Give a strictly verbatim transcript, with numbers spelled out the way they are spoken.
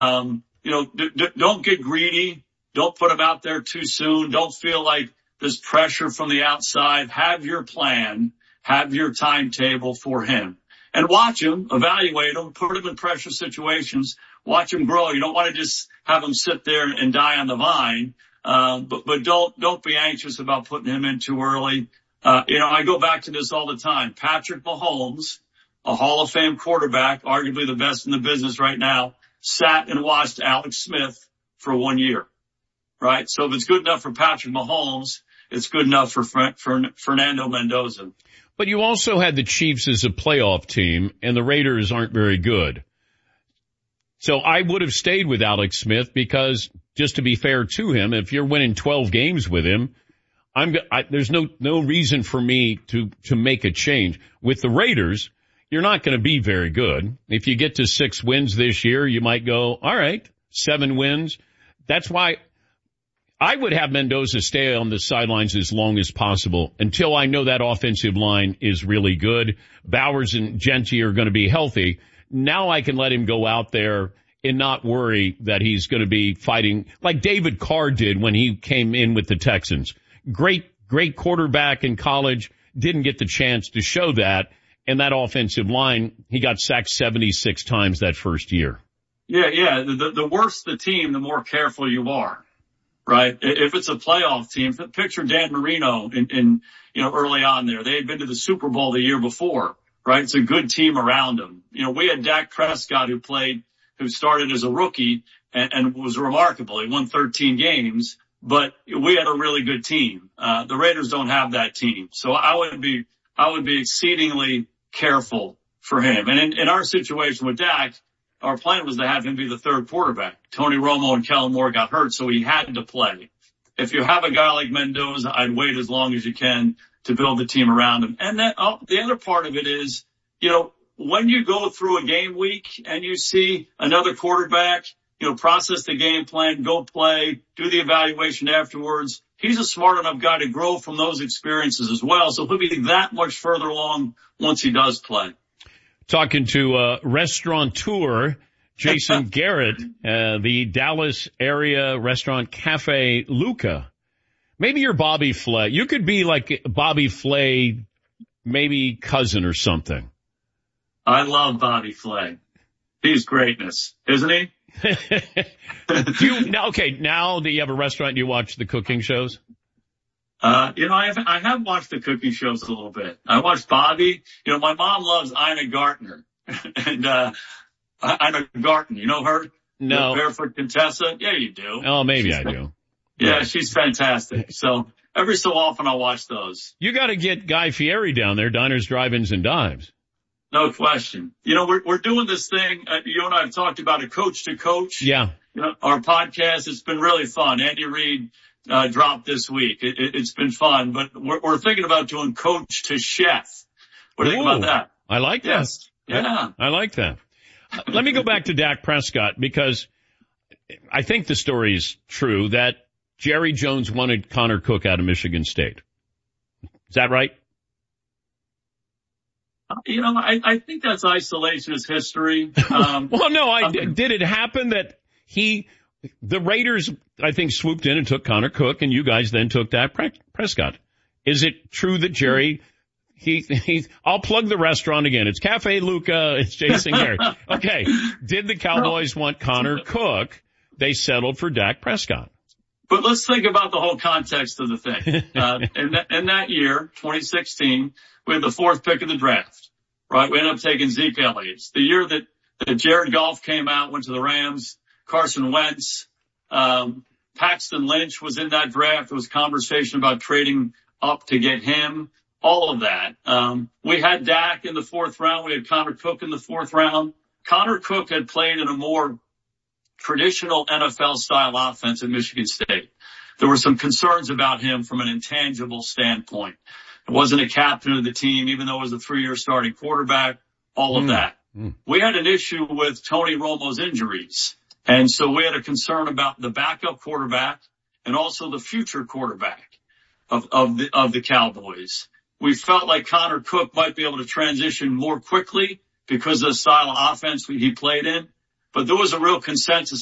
Um, you know, d- d- don't get greedy. Don't put him out there too soon. Don't feel like there's pressure from the outside. Have your plan. Have your timetable for him. And watch him, evaluate him, put him in pressure situations, watch him grow. You don't want to just have him sit there and die on the vine. Uh, but, but don't, don't be anxious about putting him in too early. Uh, you know, I go back to this all the time. Patrick Mahomes, a Hall of Fame quarterback, arguably the best in the business right now, sat and watched Alex Smith for one year, right? So if it's good enough for Patrick Mahomes, it's good enough for, for Fernando Mendoza. But you also had the Chiefs as a playoff team, and the Raiders aren't very good. So I would have stayed with Alex Smith because, just to be fair to him, if you're winning twelve games with him, I'm I, there's no no reason for me to to make a change. With the Raiders, you're not going to be very good. If you get to six wins this year, you might go, all right, seven wins. That's why I would have Mendoza stay on the sidelines as long as possible until I know that offensive line is really good. Bowers and Genty are going to be healthy. Now I can let him go out there and not worry that he's going to be fighting like David Carr did when he came in with the Texans. Great, great quarterback in college, didn't get the chance to show that. And that offensive line, he got sacked seventy-six times that first year. Yeah, yeah. The, the worse the team, the more careful you are. Right. If it's a playoff team, picture Dan Marino in, in, you know, early on there. They had been to the Super Bowl the year before, right? It's a good team around them. You know, we had Dak Prescott who played, who started as a rookie and, and was remarkable. He won thirteen games, but we had a really good team. Uh, the Raiders don't have that team. So I would be, I would be exceedingly careful for him. And in, in our situation with Dak, our plan was to have him be the third quarterback. Tony Romo and Kellen Moore got hurt, so he had to play. If you have a guy like Mendoza, I'd wait as long as you can to build the team around him. And then oh, the other part of it is, you know, when you go through a game week and you see another quarterback, you know, process the game plan, go play, do the evaluation afterwards, he's a smart enough guy to grow from those experiences as well. So he'll be that much further along once he does play. Talking to uh restaurateur Jason Garrett, uh, the Dallas area restaurant Cafe Luca. Maybe you're Bobby Flay. You could be like Bobby Flay, maybe cousin or something. I love Bobby Flay. He's greatness, isn't he? do you, now, okay, now that you have a restaurant, do you watch the cooking shows? Uh, you know, I have, I have watched the cooking shows a little bit. I watched Bobby. You know, my mom loves Ina Gartner. and, uh, Ina Garten, you know her? No. The Barefoot Contessa? Yeah, you do. Oh, maybe she's I do. Yeah, yeah, she's fantastic. So every so often I'll watch those. You got to get Guy Fieri down there, Diners, Drive-Ins, and Dives. No question. You know, we're, we're doing this thing. Uh, you and I have talked about a coach to coach. Yeah. You know, our podcast, it's been really fun. Andy Reid, uh, dropped this week. It, it, it's been fun, but we're, we're thinking about doing coach to chef. What do you think about that? I like that. Yes. Yeah. I, I like that. Uh, let me go back to Dak Prescott because I think the story is true that Jerry Jones wanted Connor Cook out of Michigan State. Is that right? You know, I, I think that's isolationist history. Um, well, no, I, um, did it happen that he, the Raiders, I think, swooped in and took Connor Cook, and you guys then took Dak Prescott? Is it true that Jerry, he, he, I'll plug the restaurant again. It's Cafe Luca. It's Jason Garrett. Okay. Did the Cowboys want Connor Cook? They settled for Dak Prescott. But let's think about the whole context of the thing. Uh, in, that, in that year, twenty sixteen, we had the fourth pick of the draft, right? We ended up taking Zeke Elliott. It's the year that, that Jared Goff came out, went to the Rams, Carson Wentz, um, Paxton Lynch was in that draft. There was conversation about trading up to get him, all of that. Um, we had Dak in the fourth round. We had Connor Cook in the fourth round. Connor Cook had played in a more traditional N F L style offense at Michigan State. There were some concerns about him from an intangible standpoint. It wasn't a captain of the team, even though it was a three-year starting quarterback, all of mm. that. Mm. We had an issue with Tony Romo's injuries. And so we had a concern about the backup quarterback and also the future quarterback of, of the, of the Cowboys. We felt like Connor Cook might be able to transition more quickly because of the style of offense he played in. but there was a real consensus